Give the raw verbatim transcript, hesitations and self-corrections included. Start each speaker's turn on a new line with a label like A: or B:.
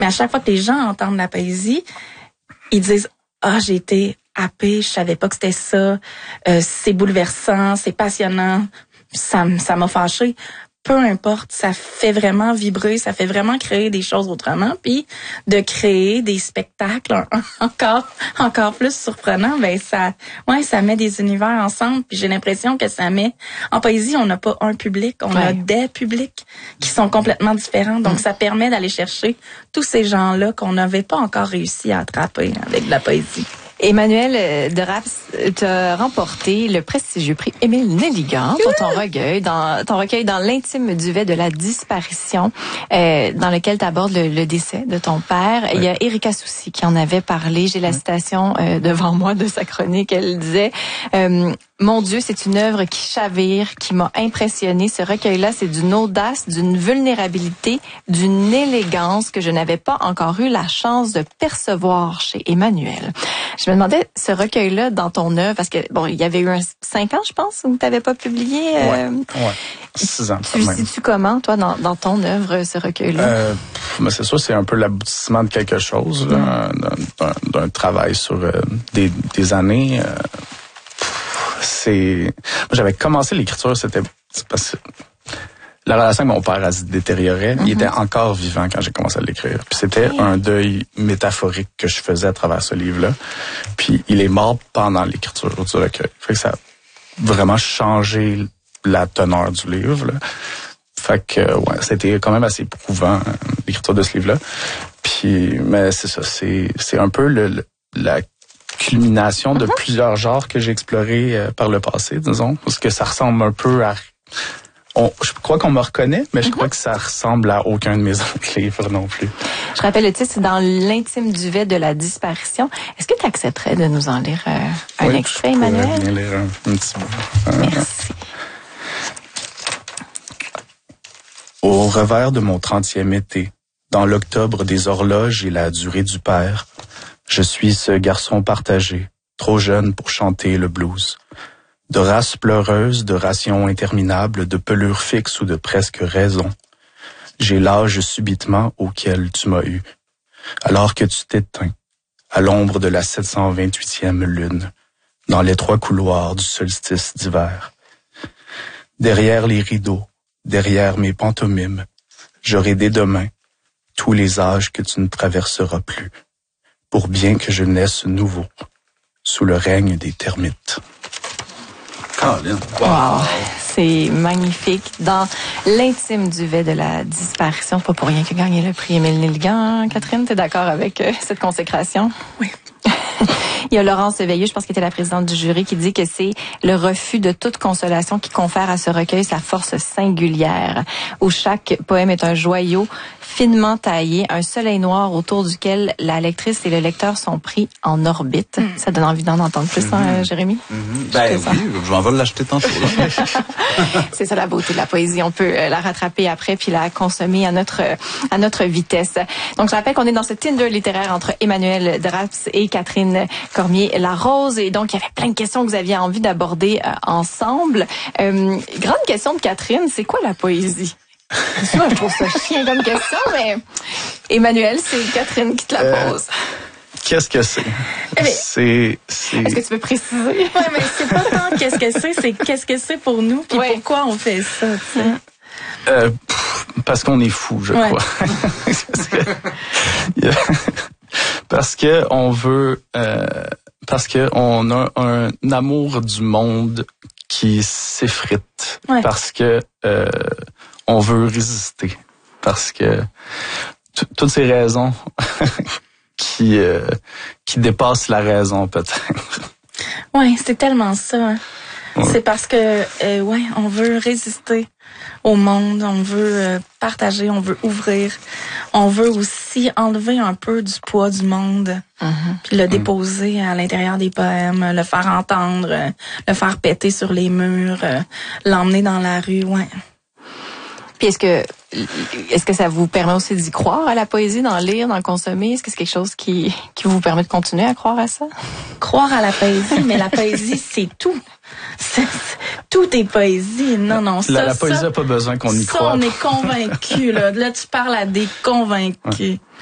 A: Mais à chaque fois que les gens entendent la poésie, ils disent « Ah, j'ai été happée, je savais pas que c'était ça, euh, c'est bouleversant, c'est passionnant, ça, ça m'a fâchée. » Peu importe, ça fait vraiment vibrer, ça fait vraiment créer des choses autrement, puis de créer des spectacles encore encore plus surprenants, ben ça ouais, ça met des univers ensemble, puis j'ai l'impression que ça met en poésie, on n'a pas un public, on ouais. a des publics qui sont complètement différents. Donc mmh. ça permet d'aller chercher tous ces gens-là qu'on n'avait pas encore réussi à attraper avec de la poésie.
B: Emmanuelle de Raps, tu as remporté le prestigieux prix Émile Nelligan pour ton recueil, dans ton recueil dans l'intime duvet de la disparition, euh, dans lequel tu abordes le, le décès de ton père. Oui. Il y a Erika Soucy qui en avait parlé. J'ai la oui. citation euh, devant moi de sa chronique. Elle disait euh, « Mon Dieu, c'est une œuvre qui chavire, qui m'a impressionnée. Ce recueil-là, c'est d'une audace, d'une vulnérabilité, d'une élégance que je n'avais pas encore eu la chance de percevoir chez Emmanuel. » Je me demandais, ce recueil-là, dans ton œuvre, parce que, bon, il y avait eu un cinq ans, je pense, où tu n'avais pas publié.
C: Euh, oui, ouais. six ans.
B: Tu le situes comment, toi, dans, dans ton œuvre, ce recueil-là?
C: Euh, ben c'est ça, c'est un peu l'aboutissement de quelque chose, là, mm. d'un, d'un travail sur euh, des, des années. Euh, c'est... Moi, j'avais commencé l'écriture, c'était... C'est parce que la relation avec mon père, elle se détériorait. Mm-hmm. Il était encore vivant quand j'ai commencé à l'écrire. Puis c'était okay. un deuil métaphorique que je faisais à travers ce livre-là. Puis il est mort pendant l'écriture du recueil. Fait que ça a vraiment changé la teneur du livre, là. Fait que, ouais, c'était quand même assez éprouvant, l'écriture de ce livre-là. Puis, mais c'est ça, c'est, c'est un peu le, le la culmination de mm-hmm. plusieurs genres que j'ai explorés euh, par le passé, disons. Parce que ça ressemble un peu à... On, je crois qu'on me reconnaît, mais je mm-hmm. crois que ça ressemble à aucun de mes autres livres non plus.
B: Je rappelle le titre, c'est dans l'intime duvet de la disparition. Est-ce que tu accepterais de nous en lire euh, un
C: oui,
B: extrait,
C: je
B: Emmanuel?
C: Oui, bien lire un, un petit bout.
B: Merci.
C: Au revers de mon trentième été, dans l'octobre des horloges et la durée du père, je suis ce garçon partagé, trop jeune pour chanter le blues. De race pleureuse, de rations interminables, de pelure fixe ou de presque raison. J'ai l'âge subitement auquel tu m'as eu, alors que tu t'éteins, à l'ombre de la sept cent vingt-huitième lune, dans l'étroit couloir du solstice d'hiver. Derrière les rideaux, derrière mes pantomimes, j'aurai dès demain tous les âges que tu ne traverseras plus, pour bien que je naisse nouveau, sous le règne des termites.
B: Wow. wow, c'est magnifique. Dans l'intime duvet de la disparition, pas pour rien que gagné le prix Émile Nelligan. Catherine, t'es d'accord avec euh, cette consécration?
A: Oui.
B: Il y a Laurence Veilleux, je pense qu'elle était la présidente du jury, qui dit que c'est le refus de toute consolation qui confère à ce recueil sa force singulière, où chaque poème est un joyau finement taillé, un soleil noir autour duquel la lectrice et le lecteur sont pris en orbite. Mm. Ça donne envie d'en entendre plus, mm-hmm. hein, Jérémy?
D: Mm-hmm. Ben oui, je m'en vais l'acheter tantôt.
B: C'est ça la beauté de la poésie. On peut euh, la rattraper après puis la consommer à notre à notre vitesse. Donc, je rappelle qu'on est dans ce Tinder littéraire entre Emmanuelle de Raps et Catherine Cormier-Larose. Et donc, il y avait plein de questions que vous aviez envie d'aborder euh, ensemble. Euh, grande question de Catherine, c'est quoi la poésie? Moi, je trouve ça chien comme question, mais Emmanuel, c'est Catherine qui te la pose.
C: Euh, qu'est-ce que c'est?
A: Mais,
C: c'est, c'est...
B: Est-ce que tu peux préciser?
A: Oui, mais c'est pas tant qu'est-ce que c'est, c'est qu'est-ce que c'est pour nous, puis ouais. pourquoi on fait ça, tu sais.
C: Euh, pff, parce qu'on est fou, je ouais. crois. parce que, parce que on veut, euh, parce que on a un amour du monde qui s'effrite, ouais. parce que euh, on veut résister, parce que t- toutes ces raisons qui euh, qui dépassent la raison peut-être.
A: Ouais, c'est tellement ça. Hein. Ouais. C'est parce que euh, ouais, on veut résister au monde, on veut euh, partager, on veut ouvrir, on veut aussi enlever un peu du poids du monde, mm-hmm. puis le déposer à l'intérieur des poèmes, le faire entendre, euh, le faire péter sur les murs, euh, l'emmener dans la rue, ouais.
B: Puis est-ce que est-ce que ça vous permet aussi d'y croire à la poésie, d'en lire, d'en consommer? Est-ce que c'est quelque chose qui qui vous permet de continuer à croire à ça?
A: Croire à la poésie, mais la poésie, c'est tout. C'est, tout est poésie. Non, non, ça,
C: La, la poésie n'a pas besoin qu'on y
A: ça,
C: croie.
A: on est convaincus, là. Là, tu parles à des convaincus.
C: Ouais.